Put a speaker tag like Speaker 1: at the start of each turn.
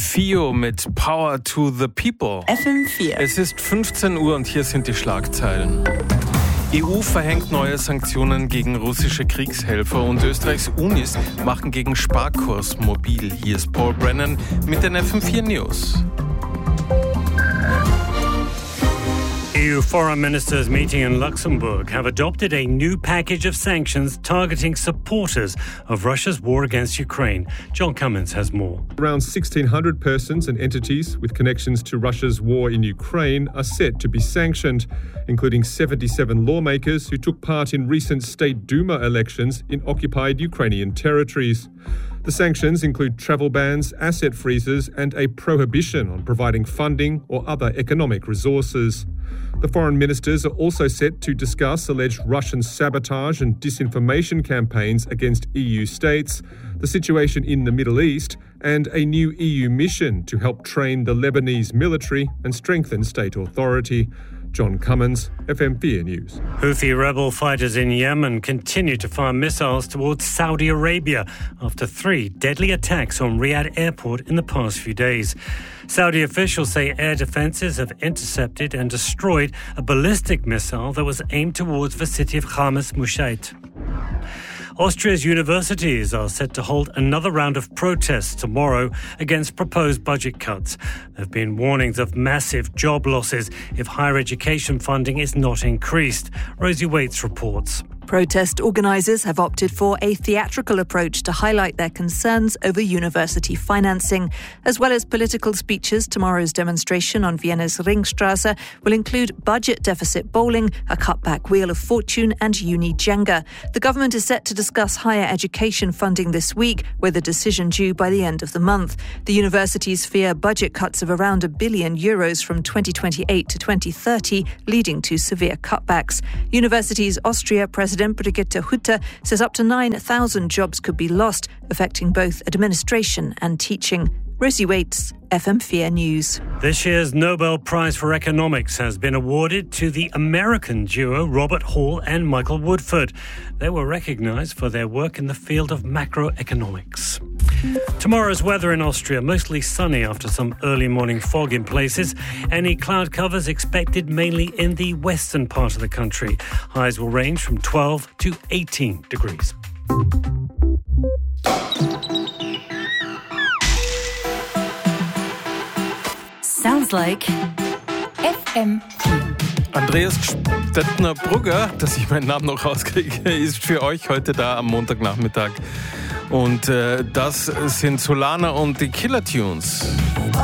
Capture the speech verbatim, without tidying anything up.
Speaker 1: Fio mit Power to the People.
Speaker 2: F M vier.
Speaker 1: Es ist fünfzehn Uhr und hier sind die Schlagzeilen. E U verhängt neue Sanktionen gegen russische Kriegshelfer und Österreichs Unis machen gegen Sparkurs mobil. Hier ist Paul Brennan mit den F M vier News.
Speaker 3: E U foreign ministers meeting in Luxembourg have adopted a new package of sanctions targeting supporters of Russia's war against Ukraine. John Cummins has more.
Speaker 4: Around sixteen hundred persons and entities with connections to Russia's war in Ukraine are set to be sanctioned, including seventy-seven lawmakers who took part in recent State Duma elections in occupied Ukrainian territories. The sanctions include travel bans, asset freezes, and a prohibition on providing funding or other economic resources. The foreign ministers are also set to discuss alleged Russian sabotage and disinformation campaigns against E U states, the situation in the Middle East, and a new E U mission to help train the Lebanese military and strengthen state authority. John Cummins, F M four News.
Speaker 3: Houthi rebel fighters in Yemen continue to fire missiles towards Saudi Arabia after three deadly attacks on Riyadh airport in the past few days. Saudi officials say air defences have intercepted and destroyed a ballistic missile that was aimed towards the city of Khamis Mushait. Austria's universities are set to hold another round of protests tomorrow against proposed budget cuts. There have been warnings of massive job losses if higher education funding is not increased. Rosie Waits reports.
Speaker 2: Protest organisers have opted for a theatrical approach to highlight their concerns over university financing. As well as political speeches, tomorrow's demonstration on Vienna's Ringstrasse will include budget deficit bowling, a cutback Wheel of Fortune and uni Jenga. The government is set to discuss higher education funding this week, with a decision due by the end of the month. The universities fear budget cuts of around a billion euros from twenty twenty-eight to twenty thirty, leading to severe cutbacks. Universities Austria President Brigitte Hutter says up to nine thousand jobs could be lost, affecting both administration and teaching. Rosie Waits, F M four News.
Speaker 3: This year's Nobel Prize for Economics has been awarded to the American duo Robert Hall and Michael Woodford. They were recognised for their work in the field of macroeconomics. Tomorrow's weather in Austria, mostly sunny after some early morning fog in places. Any cloud covers expected mainly in the western part of the country. Highs will range from twelve to eighteen degrees.
Speaker 5: Sounds like F M vier.
Speaker 1: Andreas Stettner-Brugger, dass ich meinen Namen noch rauskriege, ist für euch heute da am Montagnachmittag. Und äh, das sind Solana und die Killer Tunes.